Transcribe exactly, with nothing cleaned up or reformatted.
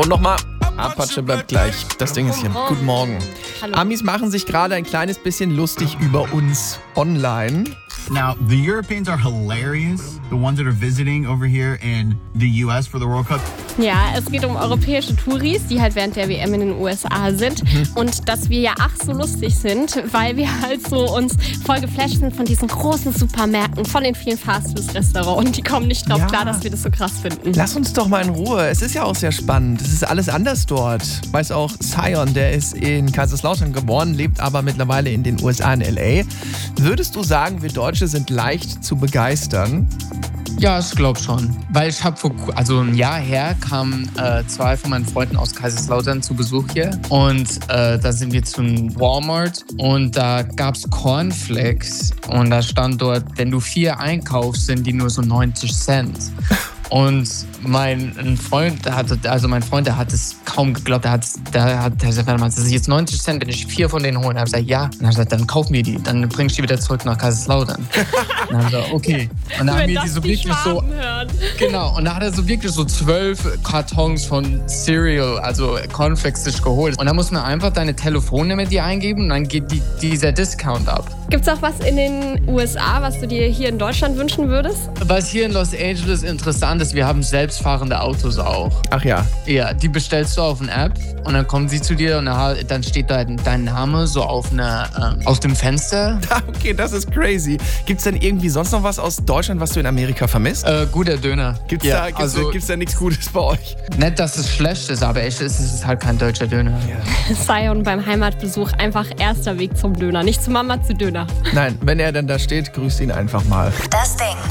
Und nochmal, Apache bleibt gleich. Das Ding ist hier. Guten Morgen. Hallo. Amis machen sich gerade ein kleines bisschen lustig über uns online. Now, the Europeans are hilarious. The ones that are visiting over here in the U S for the World Cup. Ja, es geht um europäische Touris, die halt während der W M in den U S A sind. Mhm. Und dass wir ja ach so lustig sind, weil wir halt so uns voll geflasht sind von diesen großen Supermärkten, von den vielen Fastfood-Restaurants. Und die kommen nicht drauf Ja. klar, dass wir das so krass finden. Lass uns doch mal in Ruhe. Es ist ja auch sehr spannend. Es ist alles anders dort. Weiß auch Sion, der ist in Kaiserslautern geboren, lebt aber mittlerweile in den U S A in L A. Würdest du sagen, wir Deutsche sind leicht zu begeistern? Ja, ich glaube schon. Weil ich habe vor, also ein Jahr her kamen äh, zwei von meinen Freunden aus Kaiserslautern zu Besuch hier. Und äh, da sind wir zum Walmart und da gab es Cornflakes. Und da stand dort, wenn du vier einkaufst, sind die nur so neunzig Cent. Und mein ein Freund, der hatte, also mein Freund, der hat es kaum geglaubt. Der hat, der hat, der gesagt, warte mal, das ist jetzt neunzig Cent, wenn ich vier von denen hole. Und er hat gesagt, ja. Und er hat gesagt, dann kaufen wir die. Dann bring ich die wieder zurück nach Kaiserslautern. Und dann hat er gesagt, okay. Und dann haben wir die so wirklich so, genau. Und da hat er so wirklich so zwölf Kartons von Cereal, also Cornflakes, sich geholt. Und dann muss man einfach deine Telefonnummer dir eingeben und dann geht die, dieser Discount ab. Gibt's auch was in den U S A, was du dir hier in Deutschland wünschen würdest? Was hier in Los Angeles interessant ist, wir haben selbstfahrende Autos auch. Ach ja. Ja, die bestellst du auf eine App und dann kommen sie zu dir und dann steht da dein Name so auf, eine, ähm, auf dem Fenster. Okay, das ist crazy. Gibt's denn irgendwie sonst noch was aus Deutschland, was du in Amerika vermisst? Äh, guter Döner. Gibt's, ja, da, gibt's, also, da, gibt's da nichts Gutes bei euch? Nicht, dass es schlecht ist, aber echt ist es halt kein deutscher Döner. Ja. Sion beim Heimatbesuch einfach erster Weg zum Döner. Nicht zu Mama, zu Döner. Nein, wenn er dann da steht, grüßt ihn einfach mal. Das Ding.